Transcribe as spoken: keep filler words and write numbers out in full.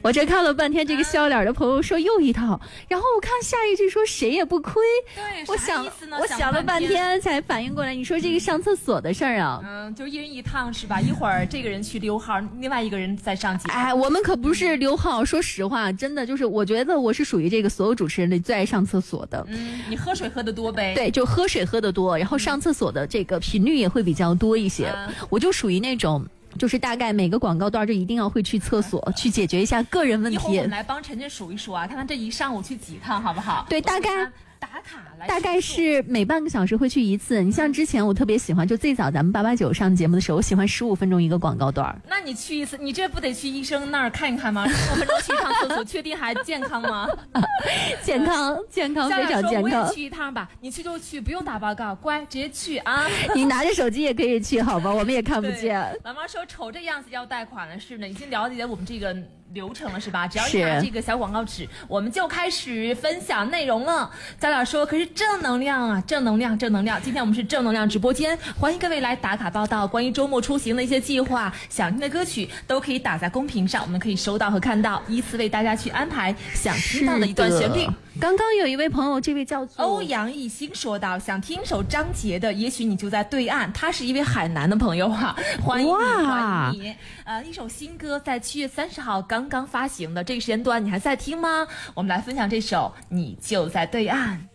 我这看了半天，这个笑脸的朋友说又一套，然后我看下一句说谁也不亏。 对， 我想我想想了半天才反应过来，你说这个上厕所的事儿啊， 嗯，就一人一趟是吧？一会儿这个人去溜号，另外一个人再上几趟。 哎，我们可不是溜号，说实话，真的就是我觉得我是属于这个所有主持人里最爱上厕所的。 嗯，你喝水喝得多呗？ 对，就喝水喝得多，然后上厕所的这个频率也会比较多一些。嗯、我就属于那种。就是大概每个广告段就一定要会去厕所去解决一下个人问题。 一会儿我们来帮晨晨数一数啊，看看这一上午去几趟好不好？ 对，大概打卡来， 大概是每半个小时会去一次。你像之前我特别喜欢，就最早咱们八八九上节目的时候，我喜欢十五分钟一个广告段。 那你去一次，你这不得去医生那儿看一看吗？十五分钟去一趟厕所，确定还健康吗？ 健康，健康，非常健康。 我也去一趟吧，你去就去，不用打报告，乖，直接去啊！ 你拿着手机也可以去，好吧？我们也看不见。 老妈说瞅这样子要贷款了，是呢，已经了解我们这个流程了是吧？只要你拿这个小广告纸，我们就开始分享内容了。焦点说可是正能量啊，正能量，正能量。今天我们是正能量直播间，欢迎各位来打卡报道。关于周末出行的一些计划、想听的歌曲，都可以打在公屏上，我们可以收到和看到，依次为大家去安排想听到的一段旋律。 刚刚有一位朋友，这位叫做欧阳艺兴说到，想听首张杰的《也许你就在对岸》，他是一位海南的朋友啊，欢迎你，欢迎你。呃，一首新歌在七月三十号刚刚发行的，这个时间段你还在听吗？我们来分享这首《你就在对岸》。